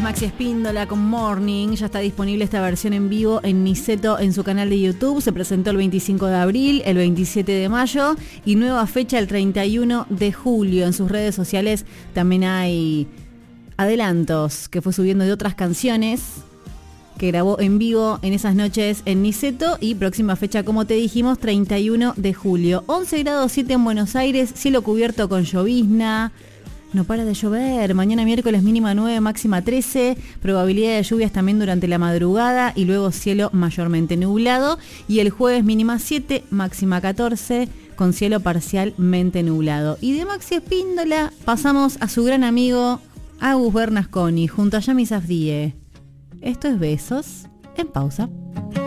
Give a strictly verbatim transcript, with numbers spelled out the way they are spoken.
Maxi Espíndola con Morning. Ya está disponible esta versión en vivo en Niceto en su canal de YouTube. Se presentó el veinticinco de abril, el veintisiete de mayo y nueva fecha el treinta y uno de julio. En sus redes sociales también hay adelantos que fue subiendo de otras canciones que grabó en vivo en esas noches en Niceto. Y próxima fecha, como te dijimos, treinta y uno de julio. once grados siete en Buenos Aires, cielo cubierto con llovizna. No para de llover. Mañana miércoles mínima nueve, máxima trece. Probabilidad de lluvias también durante la madrugada y luego cielo mayormente nublado. Y el jueves mínima siete, máxima catorce, con cielo parcialmente nublado. Y de Maxi Espíndola pasamos a su gran amigo Agus Bernasconi junto a Yami Safdie. Esto es Besos en Pausa.